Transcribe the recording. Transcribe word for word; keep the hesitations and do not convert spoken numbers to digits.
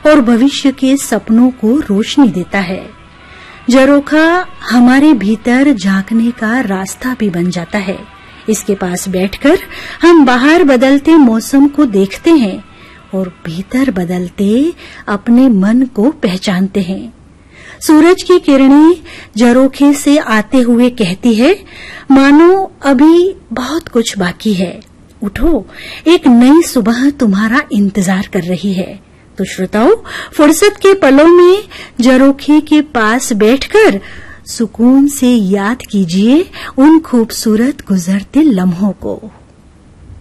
और भविष्य के सपनों को रोशनी देता है। झरोखा हमारे भीतर झांकने का रास्ता भी बन जाता है। इसके पास बैठकर हम बाहर बदलते मौसम को देखते हैं और भीतर बदलते अपने मन को पहचानते हैं। सूरज की किरणें झरोखे से आते हुए कहती है, मानो अभी बहुत कुछ बाकी है, उठो, एक नई सुबह तुम्हारा इंतजार कर रही है। तो श्रोताओ, फुर्सत के पलों में झरोखे के पास बैठकर सुकून से याद कीजिए उन खूबसूरत गुजरते लम्हों को।